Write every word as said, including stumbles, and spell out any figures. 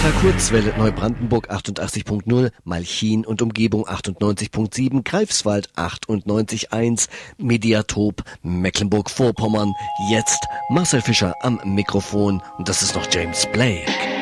Kurzwelle Neubrandenburg achtundachtzig Punkt null, Malchin und Umgebung achtundneunzig Punkt sieben, Greifswald achtundneunzig Komma eins, Mediatop Mecklenburg-Vorpommern. Jetzt Marcel Fischer am Mikrofon und das ist noch James Blake.